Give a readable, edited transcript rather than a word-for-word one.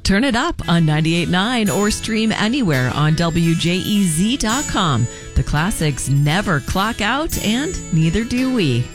Turn it up on 98.9 or stream anywhere on WJEZ.com. The classics never clock out, and neither do we.